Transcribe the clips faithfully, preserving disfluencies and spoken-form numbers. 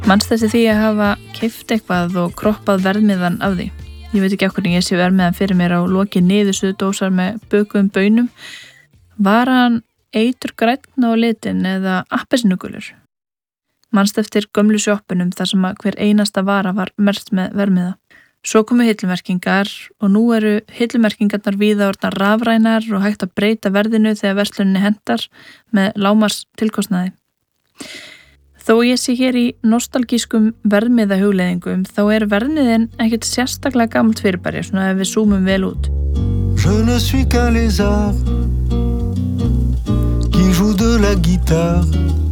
Manstu eftir því að hafa keypt eitthvað og kroppað verðmiðan af því? Ég veit ekki af hvernig ég sé verðmiðan fyrir mér á loki niðursuðu dósar með bökuðum baunum. Var hann eitur grænn á litin eða appelsínugulur? Manstu eftir gömlu sjoppunum þar sem að hver einasta vara var merkt með verðmiða. Svo komu hillumerkingar og nú eru hillumerkingarnar víða orðnar rafrænar og hægt að breyta verðinu þegar versluninni hentar með lágmarks tilkostnaði. Þó ég sé hér í nostalgískum verðmiðahugleiðingum þá er verðmiðin ekkert sérstaklega gamalt fyrirbæri svona ef við zoomum vel út. Je ne suis qu'un lézard qui joue de la guitare.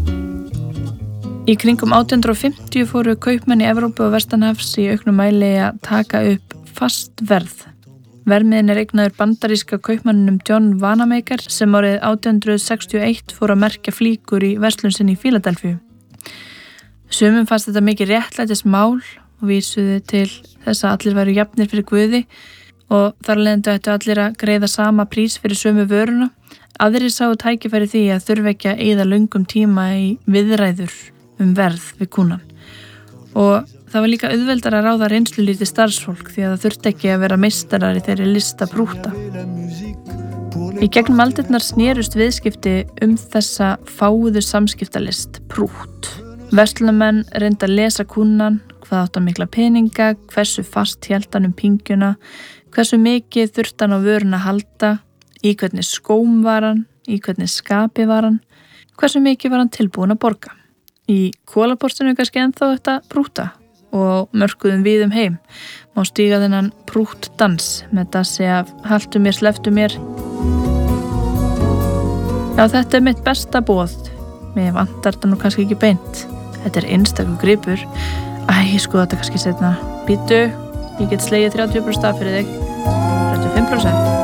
Í kringum átján hundruð og fimmtíu fóru kaupmenn í Evrópu og vestanhafs í auknum mæli að taka upp fast verð. Verðmiðin er eignaður bandaríska kaupmanninum John Wanamaker sem árið átján hundruð sextíu og eitt fór að merkja flíkur í verslun sinni í Fíladelfíu. Sumum fannst þetta mikið réttlætis mál og vísuðu til þess að allir væru jafnir fyrir Guði og þar leiðandi ættu allir að greiða sama prís fyrir sömu vöruna. Aðrir sáu tækifæri því að þurfa ekki að eyða löngum tíma í viðræður um verð við kúnnan. Og það var líka auðveldar að ráða reynslulítið starfsfólk því að það þurfti ekki að vera meistarar í þeirri list að prúta. Í gegnum aldirnar snerust viðskipti um þessa fáuðu samskiptalist, prút. Verslunarmenn reyndu að lesa kúnnan, hvað átt að mikla peninga, hversu fast hélt hann um pingjuna, hversu mikið þurfti hann á vöruna að halda, í hvernig skóm var hann, í hvernig skapi var hann, hversu mikið var hann tilbúin að borga. Í kólaportinu kannski ennþá þetta prúta og mörkuðum við um heim. Má stíga þennan prút dans með dassi af haltu mér, sleftu mér. Já, þetta er mitt besta boð. Mér vantar þetta nú kannski ekki beint. Þetta er einstakur gripur. Æ, ég skoða þetta kannski setna. Bíddu, ég get slegið þrjátíu prósent af fyrir þig. þrjátíu og fimm prósent.